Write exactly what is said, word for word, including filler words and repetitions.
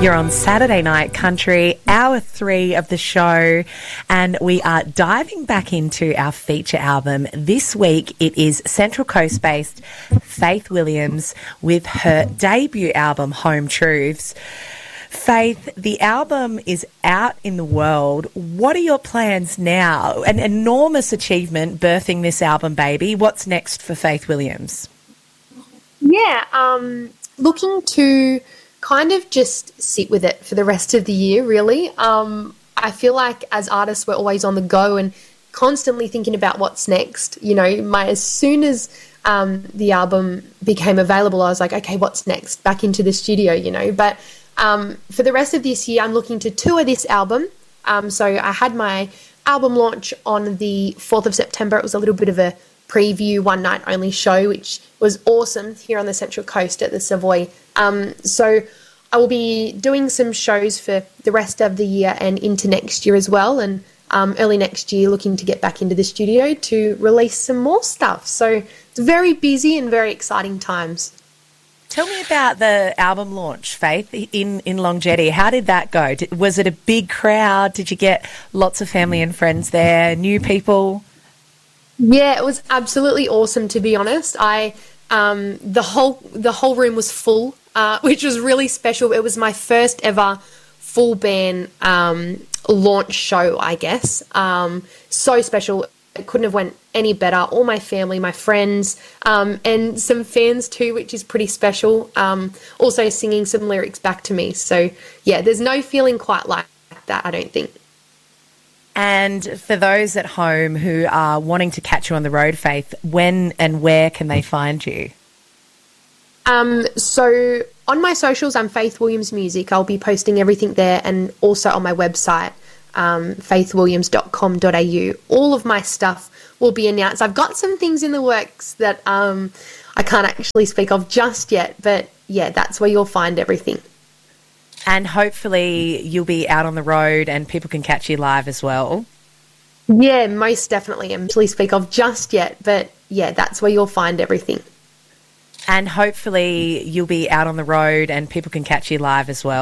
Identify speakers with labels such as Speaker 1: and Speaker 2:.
Speaker 1: You're on Saturday Night Country, hour three of the show, and we are diving back into our feature album. This week it is Central Coast-based Faith Williams with her debut album, Home Truths. Faith, the album is out in the world. What are your plans now? An enormous achievement birthing this album, baby. What's next for Faith Williams?
Speaker 2: Yeah, um, looking to kind of just sit with it for the rest of the year, really. Um, I feel like as artists, we're always on the go and constantly thinking about what's next. You know, my as soon as um, the album became available, I was like, okay, what's next? Back into the studio, you know. But um, for the rest of this year, I'm looking to tour this album. Um, so I had my album launch on the fourth of September. It was a little bit of a preview, one night only show, which was awesome here on the Central Coast at the Savoy. Um, so I will be doing some shows for the rest of the year and into next year as well. And um, early next year, looking to get back into the studio to release some more stuff. So it's very busy and very exciting times.
Speaker 1: Tell me about the album launch, Faith, in, in Long Jetty. How did that go? Did, was it a big crowd? Did you get lots of family and friends there, new people?
Speaker 2: Yeah, it was absolutely awesome, to be honest. I um, the whole the whole room was full, uh, which was really special. It was my first ever full band um, launch show, I guess. Um, so special. It couldn't have went any better. All my family, my friends, um, and some fans too, which is pretty special. Um, also singing some lyrics back to me. So, yeah, there's no feeling quite like that, I don't think.
Speaker 1: And for those at home who are wanting to catch you on the road, Faith, when and where can they find you?
Speaker 2: Um, so on my socials, I'm Faith Williams Music. I'll be posting everything there, and also on my website, um, faith williams dot com dot a u. All of my stuff will be announced. I've got some things in the works that um, I can't actually speak of just yet, but yeah, that's where you'll find everything.
Speaker 1: And hopefully you'll be out on the road and people can catch you live as well.
Speaker 2: Yeah, most definitely. I'm not speak of just yet, but yeah, that's where you'll find everything.
Speaker 1: And hopefully you'll be out on the road and people can catch you live as well.